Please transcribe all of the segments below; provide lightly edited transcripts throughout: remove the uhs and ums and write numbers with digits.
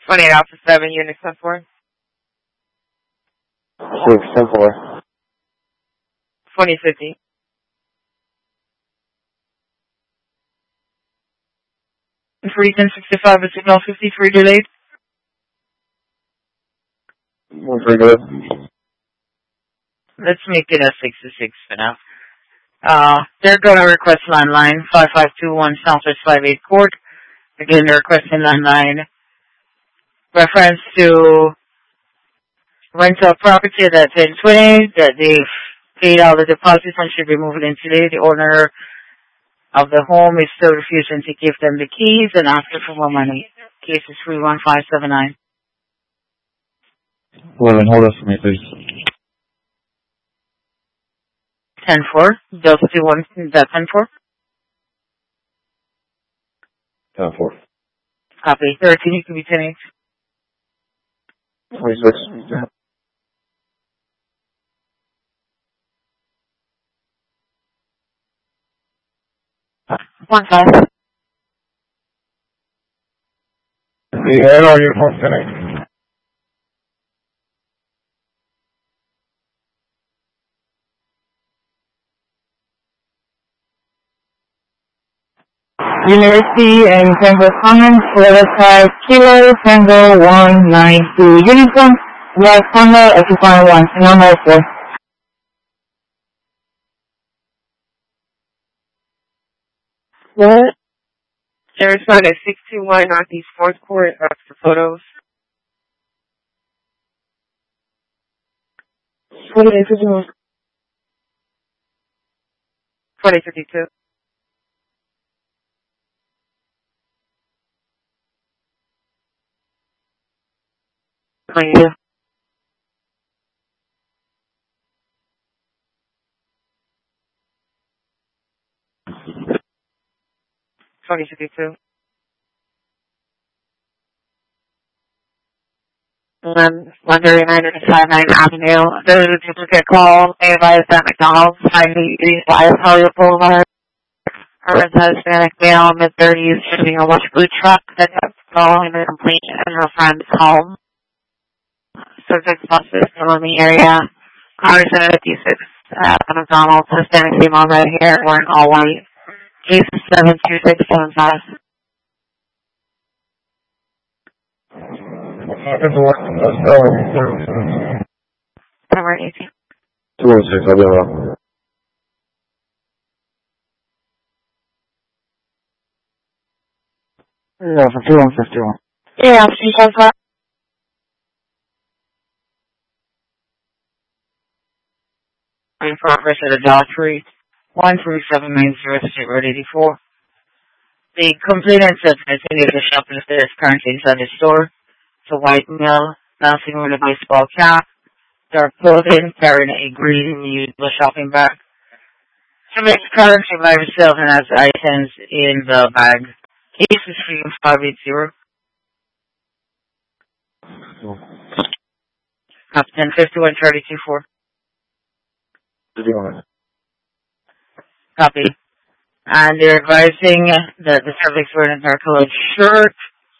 28 Alpha 7, Unit 10-4. 6-10-4. 2050. Region 65 and signal 53 delayed. Very good. Let's make it a 66 for now. They're going to request landline 5521 Southwest 58 Court. Again, they're requesting landline. Reference to rental property that's in 20 that they've paid all the deposits and should be moving in today. The owner of the home is still refusing to give them the keys and asking for more money. Case is 31579. Well, then hold on for me, please. 10-4. Delta 21, is that 10-4? 10-4. Copy. 13, you can be 10-8. 26. 1-5. Yeah, no, you're home tonight. University and Denver Commons, level 5, Kilo, Tango 192, Uniform, West Tango, occupying 1, number 4. What? Arizona 621 Northeast 4th Court, for photos. 2852. 2052. Thank you. 2052. And then 139 and 59 Avenue. There is a duplicate call. They advised that McDonald's 580 Hollywood Boulevard. Urban Hispanic male, mid-30s, shooting a wash food truck that kept following the complaint in her friend's home. Subject buses still in the area. Cars at 56 at McDonald's. Hispanic female, red hair, wearing all white. Case 72675. Number 18. 216, I'll be around. Yeah, 5151. Yeah, she says that. In progress at adultery. 13790 State Road 84. The complainant said that any of the shoppers that is currently inside the store. It's a white male, bouncing with a baseball cap, dark clothing, carrying a green reusable shopping bag. He makes currency by himself and has items in the bag. Case is 3580. Captain 51324. Copy. And they're advising that the subject's wearing a dark colored shirt,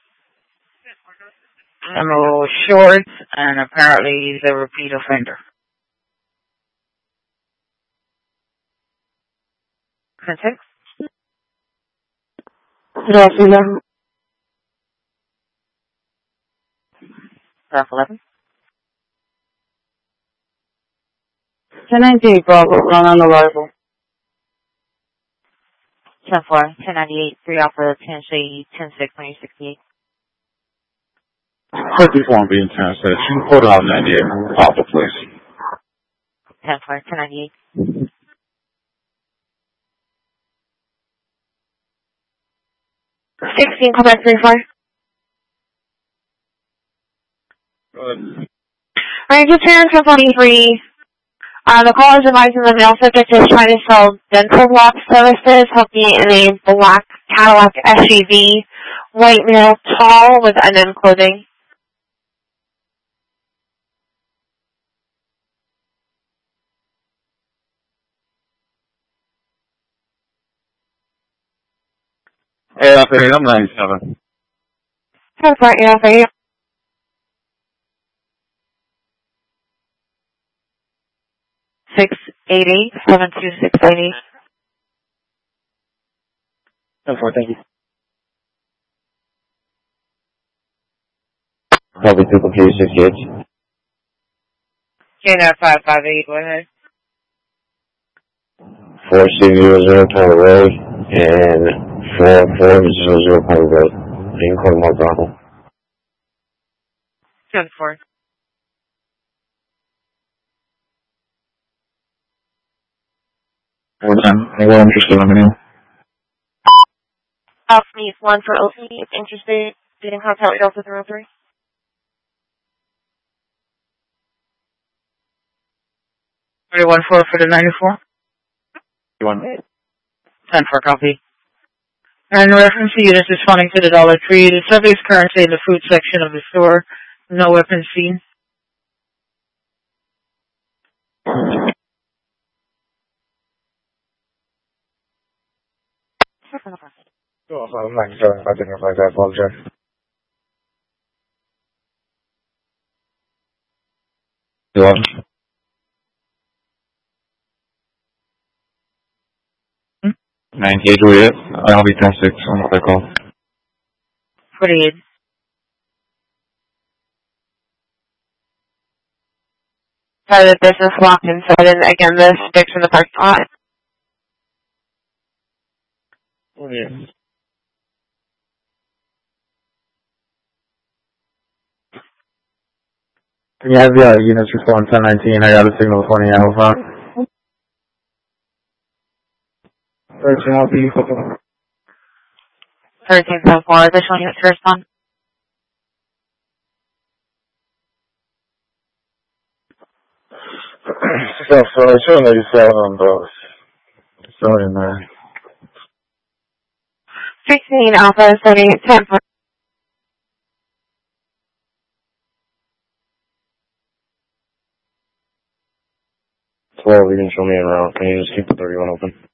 emerald shorts, and apparently he's a repeat offender. Context? Yes, 11. Staff 11. 1098, Bravo, on arrival. 10-4, 1098, 3 Alpha, 10-6, 2068. 54 on being transferred. She can put out 98. Alpha, please. 10-4, 1098. 16, come back 3-4. Ranger 10-23. The call is advising the male subject is trying to sell dental block services, helping in a black Cadillac SUV, white male, tall, with unknown clothing. Hey, I'm 97. 10-4, 72680. 72680. 10-4, thank you. Copy, duplicate 68. K9558, go ahead. 4600 Pine Road and 4400 Pine Road. Lincoln, Mount Bravo. 10-4. More time. Anyone interested, let me know. Alpha Meets 1 for OC. If interested, get in contact with Delta 303. 314 for the 94. 10 for copy. And reference to units responding to the Dollar Tree. The subject is currently in the food section of the store. No weapons seen. I'm not sure if I think I apologize. You want? 98 Juliet. I'll be 10-6 on the call. 48. Private business locked inside, and again, this sticks in the parking lot. Yeah. Can you have the units respond 1019? I got a signal 20 out front. 13, I'll be 13-4, additional units to respond. So, I showed 87 on those. Still in there. 16 Alpha 78 10-4. 12, you can show me around. Can you just keep the 31 open?